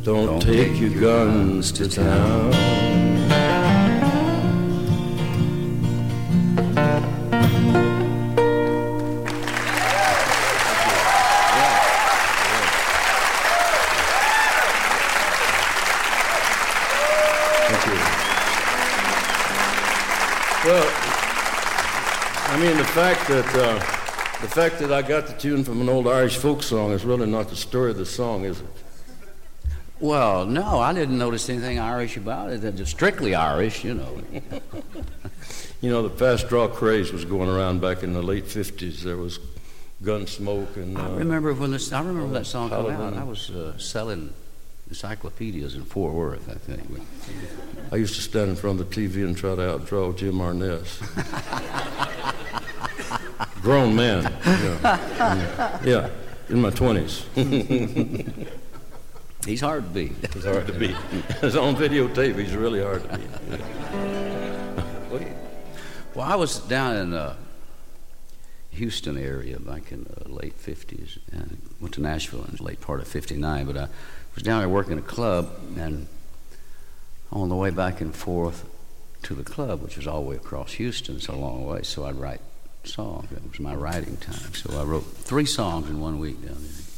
Don't take your guns to town. Well, I mean, the fact that I got the tune from an old Irish folk song is really not the story of the song, is it? Well, no, I didn't notice anything Irish about it. It's strictly Irish, you know. You know, the fast draw craze was going around back in the late 50s. There was Gunsmoke and... I remember that song came out. I was selling encyclopedias in Fort Worth, I think. I used to stand in front of the TV and try to outdraw Jim Arness. Grown man. Yeah, in my 20s. He's hard to beat. He's hard to beat. It's on videotape. He's really hard to beat. Well, I was down in Houston area back in the late 50s and went to Nashville in the late part of 59, but I was down there working a club, and on the way back and forth to the club, which was all the way across Houston, it's a long way, so I'd write songs. It was my writing time, so I wrote 3 songs in 1 week down there.